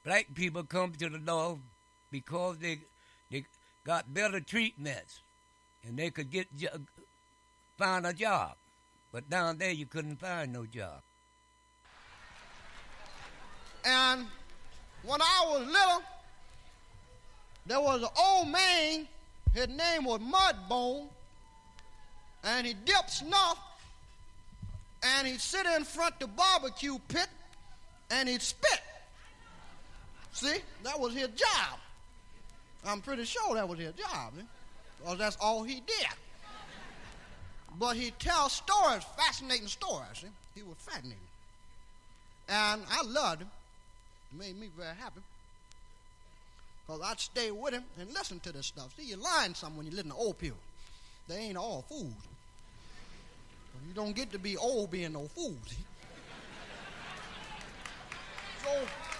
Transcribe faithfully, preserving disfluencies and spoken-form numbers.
black people come to the North because they they got better treatments and they could get find a job. But down there you couldn't find no job. And when I was little, there was an old man, his name was Mudbone, and he dipped snuff, and he'd sit in front of the barbecue pit, and he'd spit. See, that was his job. I'm pretty sure that was his job, eh? Because that's all he did. But he'd tell stories, fascinating stories. See? He was fascinating. And I loved him. It made me very happy. Because I'd stay with him and listen to this stuff. See, you learn something when you listen to old people. They ain't all fools. You don't get to be old being no fool, see? So...